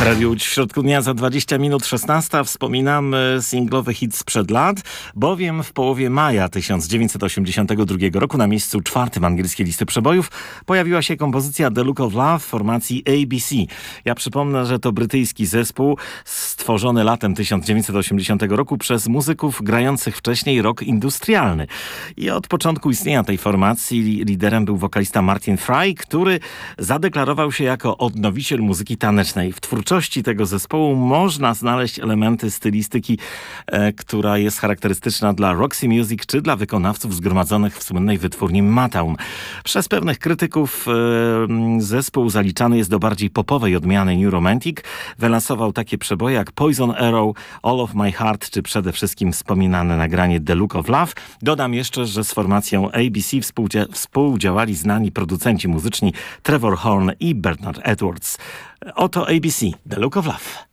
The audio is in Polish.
Radio Łódź w środku dnia za 20 minut 16. Wspominamy singlowy hit sprzed lat, bowiem w połowie maja 1982 roku na miejscu 4 angielskiej listy przebojów pojawiła się kompozycja The Look of Love w formacji ABC. Ja przypomnę, że to brytyjski zespół stworzony latem 1980 roku przez muzyków grających wcześniej rock industrialny. I od początku istnienia tej formacji liderem był wokalista Martin Fry, który zadeklarował się jako odnowiciel muzyki tanecznej. W twórczości tego zespołu można znaleźć elementy stylistyki, która jest charakterystyczna dla Roxy Music czy dla wykonawców zgromadzonych w słynnej wytwórni Motown. Przez pewnych krytyków zespół zaliczany jest do bardziej popowej odmiany New Romantic. Wylansował takie przeboje jak Poison Arrow, All of My Heart czy przede wszystkim wspominane nagranie The Look of Love. Dodam jeszcze, że z formacją ABC współdziałali znani producenci muzyczni Trevor Horn i Bernard Edwards. Oto ABC, The Look of Love.